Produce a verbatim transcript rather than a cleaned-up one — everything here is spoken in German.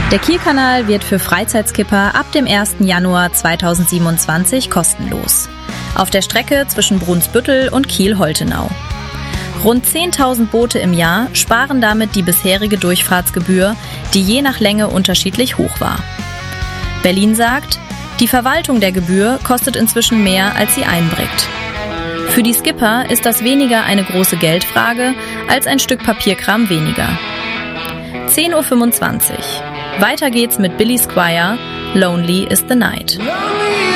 Der Kielkanal wird für Freizeitskipper ab dem ersten Januar zweitausendsiebenundzwanzig kostenlos. Auf der Strecke zwischen Brunsbüttel und Kiel-Holtenau. Rund zehntausend Boote im Jahr sparen damit die bisherige Durchfahrtsgebühr, die je nach Länge unterschiedlich hoch war. Berlin sagt, die Verwaltung der Gebühr kostet inzwischen mehr, als sie einbringt. Für die Skipper ist das weniger eine große Geldfrage als ein Stück Papierkram weniger. zehn Uhr fünfundzwanzig. Weiter geht's mit Billy Squier, Lonely is the Night. Lonely